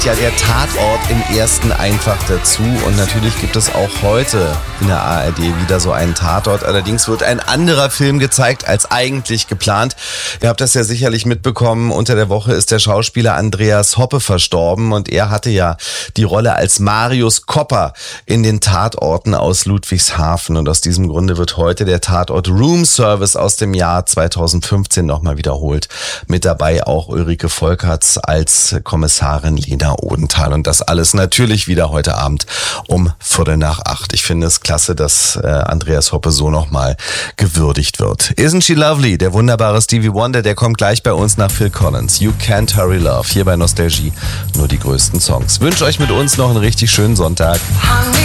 Ja, der Tatort im Ersten einfach dazu und natürlich gibt es auch heute in der ARD wieder so einen Tatort. Allerdings wird ein anderer Film gezeigt als eigentlich geplant. Ihr habt das ja sicherlich mitbekommen, unter der Woche ist der Schauspieler Andreas Hoppe verstorben und er hatte ja die Rolle als Marius Kopper in den Tatorten aus Ludwigshafen und aus diesem Grunde wird heute der Tatort Room Service aus dem Jahr 2015 nochmal wiederholt. Mit dabei auch Ulrike Volkerts als Kommissarin Lena Odenthal und das alles natürlich wieder heute Abend um 7:45. Ich finde es klasse, dass Andreas Hoppe so nochmal gewürdigt wird. Isn't She Lovely? Der wunderbare Stevie Wonder, der kommt gleich bei uns nach Phil Collins. You Can't Hurry Love, hier bei Nostalgie, nur die größten Songs. Wünsche euch mit uns noch einen richtig schönen Sonntag.